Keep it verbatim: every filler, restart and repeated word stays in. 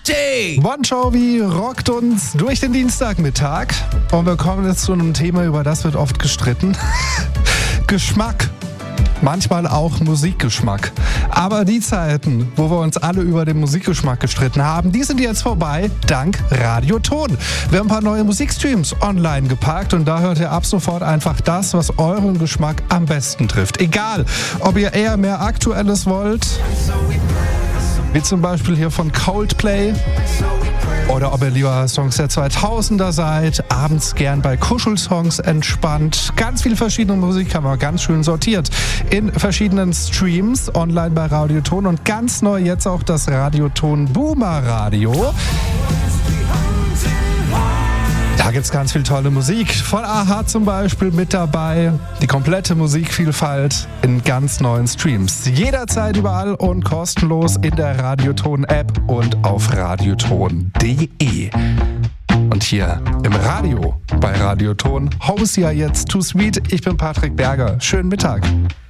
Party! Bon Jovi rockt uns durch den Dienstagmittag und wir kommen jetzt zu einem Thema, über das wird oft gestritten. Geschmack. Manchmal auch Musikgeschmack. Aber die Zeiten, wo wir uns alle über den Musikgeschmack gestritten haben, die sind jetzt vorbei, dank Radioton. Wir haben ein paar neue Musikstreams online geparkt und da hört ihr ab sofort einfach das, was euren Geschmack am besten trifft. Egal, ob ihr eher mehr Aktuelles wollt, wie zum Beispiel hier von Coldplay, oder ob ihr lieber Songs der zweitausender seid, abends gern bei Kuschelsongs entspannt. Ganz viel verschiedene Musik haben wir ganz schön sortiert in verschiedenen Streams online bei Radioton und ganz neu jetzt auch das Radioton Boomer Radio. Da gibt's ganz viel tolle Musik. Von A-ha zum Beispiel mit dabei. Die komplette Musikvielfalt in ganz neuen Streams. Jederzeit überall und kostenlos in der Radioton-App und auf radioton punkt de. Und hier im Radio bei Radioton, Host ja jetzt Too Sweet. Ich bin Patrick Berger. Schönen Mittag.